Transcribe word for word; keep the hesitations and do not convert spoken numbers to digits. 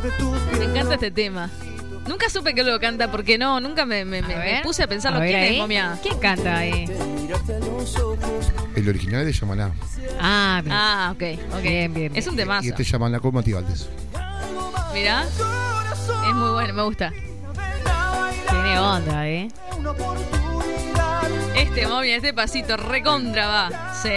Me encanta este tema. Nunca supe que lo canta, porque no, nunca me, me, me, me puse a pensarlo. A ¿Quién es, momia? ¿Quién canta ahí? El original es de Yamalá. Ah, bien. Ah, ok, ok. Bien, bien. Es un temazo. Y este es Yamalá con Mati Valdés. Mirá. Es muy bueno, me gusta. Tiene onda, ¿eh? Este, momia, este pasito recontra va. Sí.